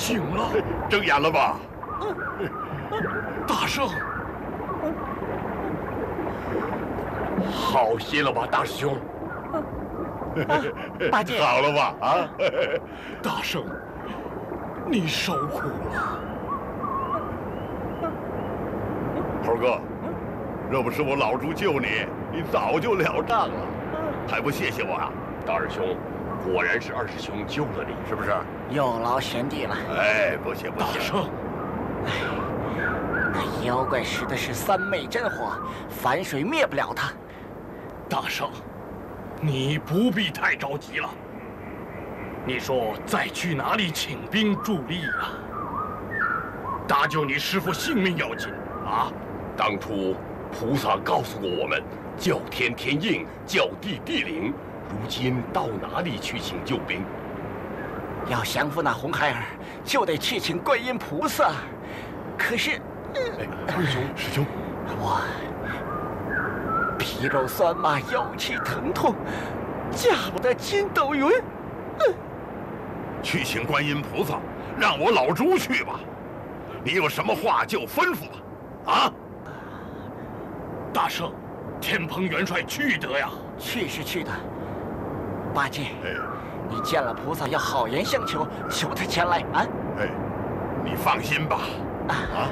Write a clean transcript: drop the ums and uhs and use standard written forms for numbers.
醒了， 睁眼了吧？ 大圣， 好些了吧，大师兄？ 八戒， 好了吧？啊， 大圣，你受苦了。 猴哥，若不是我老猪救你，你早就了账了，还不谢谢我啊？ 大师兄，果然是二师兄救了你， 是不是？ 有劳贤弟了。 哎，不谢不谢。 大圣， 那妖怪使的是三昧真火，反水灭不了他。 大圣，你不必太着急了。你说再去哪里请兵助力啊？搭救你师父性命要紧啊！ 当初菩萨告诉过我们，叫天天应，叫地地灵。如今到哪里去请救兵？ 要降服那红孩儿，就得去请观音菩萨。可是， 二兄，师兄， 我皮肉酸麻，腰膝疼痛，驾不得筋斗云。 去请观音菩萨，让我老猪去吧。你有什么话就吩咐吧。啊！ 大圣，天蓬元帅去得呀。 去是去的，八戒， 哎， 你见了菩萨要好言相求，求他前来啊！ 哎，你放心吧。啊。